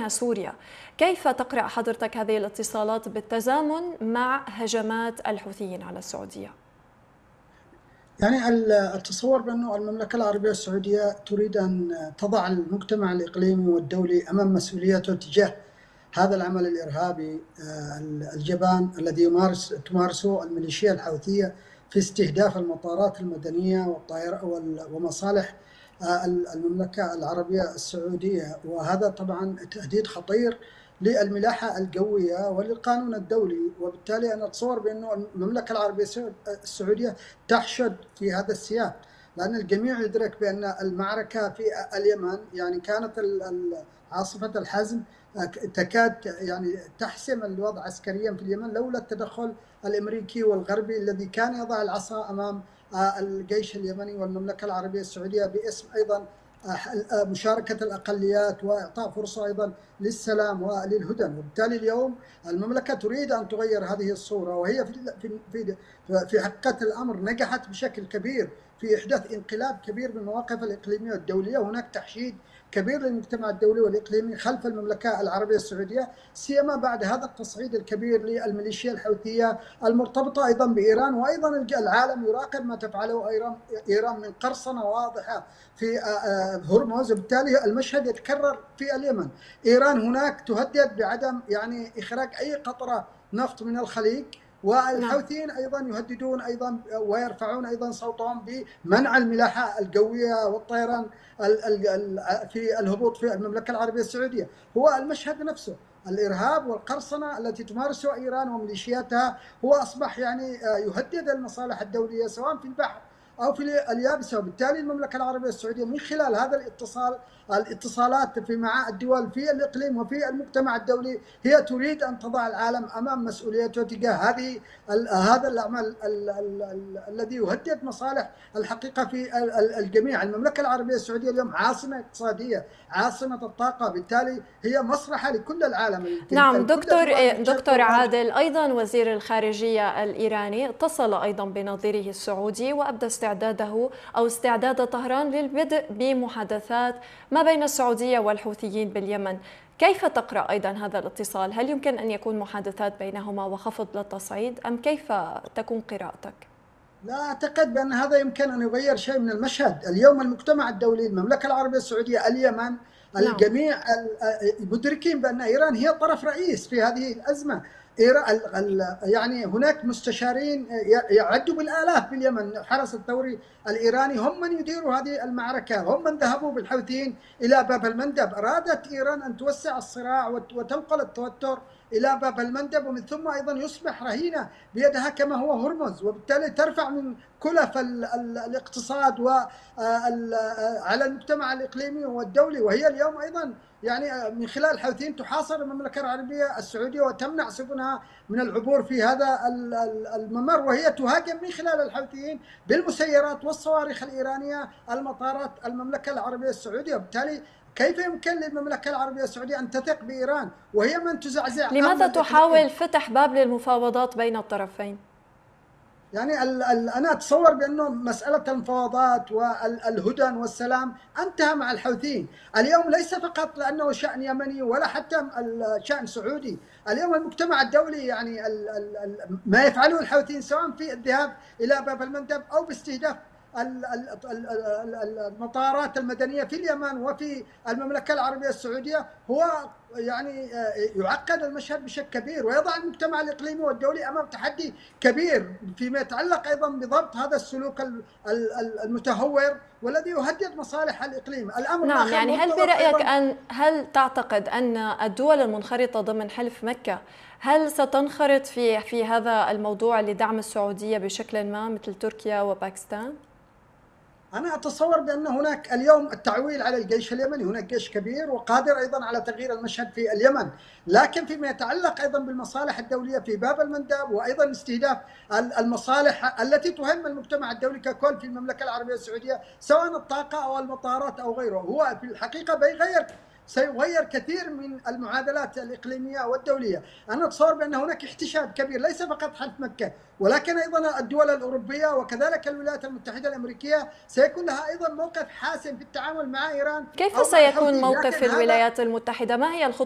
بينها سوريا. كيف تقرأ حضرتك هذه الاتصالات بالتزامن مع هجمات الحوثيين على السعودية؟ يعني أتصور بأنه المملكة العربية السعودية تريد أن تضع المجتمع الإقليمي والدولي أمام مسؤوليته تجاه هذا العمل الإرهابي الجبان الذي تمارسه الميليشيا الحوثية في استهداف المطارات المدنية ومصالح المملكة العربية السعودية. وهذا طبعا تهديد خطير للملاحة الجوية وللقانون الدولي، وبالتالي أنا أتصور بأنه المملكة العربية السعودية تحشد في هذا السياق، لأن الجميع يدرك بأن المعركة في اليمن يعني كانت عاصفة الحزم تكاد يعني تحسم الوضع عسكريا في اليمن لولا التدخل الامريكي والغربي الذي كان يضع العصا امام الجيش اليمني والمملكه العربيه السعوديه باسم ايضا مشاركه الاقليات واعطاء فرصه ايضا للسلام وللهدن. وبالتالي اليوم المملكه تريد ان تغير هذه الصوره، وهي في حقيقه الامر نجحت بشكل كبير في احداث انقلاب كبير بالمواقف الاقليميه والدوليه. وهناك تحشيد كبير للمجتمع الدولي والإقليمي خلف المملكة العربية السعودية، سيما بعد هذا التصعيد الكبير للميليشيا الحوثية المرتبطة أيضا بإيران. وأيضا العالم يراقب ما تفعله إيران من قرصنة واضحة في هرمز، وبالتالي المشهد يتكرر في اليمن. إيران هناك تهدد بعدم يعني إخراج أي قطرة نفط من الخليج، والحوثيين ايضا يهددون ايضا ويرفعون ايضا صوتهم بمنع الملاحه الجويه والطيران في الهبوط في المملكه العربيه السعوديه. هو المشهد نفسه الارهاب والقرصنه التي تمارسها ايران وميليشياتها هو اصبح يعني يهدد المصالح الدوليه سواء في البحر او في اليابسه. وبالتالي المملكه العربيه السعوديه من خلال هذا الاتصالات مع الدول في الاقليم وفي المجتمع الدولي هي تريد ان تضع العالم امام مسؤوليته تجاه هذا العمل الذي يهدد مصالح الحقيقه في الجميع. المملكه العربيه السعوديه اليوم عاصمه اقتصاديه، عاصمه الطاقه، بالتالي هي مسرحه لكل العالم. نعم دكتور عادل، ايضا وزير الخارجيه الايراني اتصل ايضا بنظيره السعودي وابدى استعداد طهران للبدء بمحادثات ما بين السعوديه والحوثيين باليمن. كيف تقرأ أيضا هذا الاتصال؟ هل يمكن أن يكون محادثات بينهما وخفض للتصعيد أم كيف تكون قراءتك؟ لا أعتقد بأن هذا يمكن أن يغير شيء من المشهد. اليوم المجتمع الدولي، المملكة العربية السعودية، اليمن، الجميع مدركين بأن إيران هي طرف رئيس في هذه الأزمة. يعني هناك مستشارين يعدوا بالآلاف باليمن، الحرس الثوري الإيراني هم من يديروا هذه المعركة، هم من ذهبوا بالحوثيين إلى باب المندب. أرادت إيران أن توسع الصراع وتنقل التوتر إلى باب المندب، ومن ثم أيضا يصبح رهينة بيدها كما هو هرمز، وبالتالي ترفع من كلف الاقتصاد على المجتمع الإقليمي والدولي. وهي اليوم أيضا يعني من خلال الحوثيين تحاصر المملكة العربية السعودية وتمنع سفنها من العبور في هذا الممر، وهي تهاجم من خلال الحوثيين بالمسيرات والصواريخ الإيرانية المطارات المملكة العربية السعودية. وبالتالي كيف يمكن للمملكة العربية السعودية أن تثق بإيران وهي من تزعزع؟ لماذا تحاول فتح باب للمفاوضات بين الطرفين؟ يعني أنا أتصور بأنه مسألة المفاوضات والهدن والسلام انتهى مع الحوثيين. اليوم ليس فقط لأنه شأن يمني ولا حتى شأن سعودي. اليوم المجتمع الدولي يعني ما يفعله الحوثيين سواء في الذهاب إلى باب المندب أو باستهداف المطارات المدنية في اليمن وفي المملكة العربية السعودية هو يعني يعقد المشهد بشكل كبير، ويضع المجتمع الإقليمي والدولي أمام تحدي كبير فيما يتعلق أيضا بضبط هذا السلوك المتهور والذي يهدد مصالح الإقليم. الأمر نعم، يعني هل برأيك هل تعتقد أن الدول المنخرطة ضمن حلف مكة هل ستنخرط في هذا الموضوع لدعم السعودية بشكل ما مثل تركيا وباكستان؟ أنا أتصور بأن هناك اليوم التعويل على الجيش اليمني، هناك جيش كبير وقادر أيضا على تغيير المشهد في اليمن، لكن فيما يتعلق أيضا بالمصالح الدولية في باب المندب وأيضا استهداف المصالح التي تهم المجتمع الدولي ككل في المملكة العربية السعودية سواء الطاقة أو المطارات أو غيره، هو في الحقيقة سيغير كثير من المعادلات الإقليمية والدولية. أنا أتصور بأن هناك احتشاد كبير ليس فقط حلف مكة ولكن أيضا الدول الأوروبية وكذلك الولايات المتحدة الأمريكية سيكون لها أيضا موقف حاسم في التعامل مع إيران. كيف سيكون موقف الولايات المتحدة؟ ما هي الخطوة